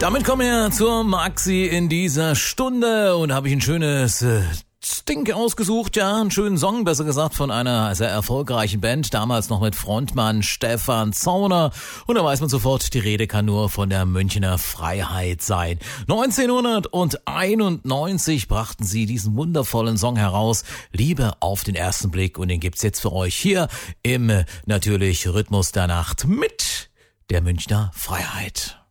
Damit kommen wir zur Maxi in dieser Stunde und habe ich ein schönes Ding ausgesucht, ja, einen schönen Song, besser gesagt, von einer sehr erfolgreichen Band, damals noch mit Frontmann Stefan Zauner. Und da weiß man sofort, die Rede kann nur von der Münchner Freiheit sein. 1991 brachten sie diesen wundervollen Song heraus, Liebe auf den ersten Blick, und den gibt's jetzt für euch hier im natürlich Rhythmus der Nacht mit der Münchner Freiheit.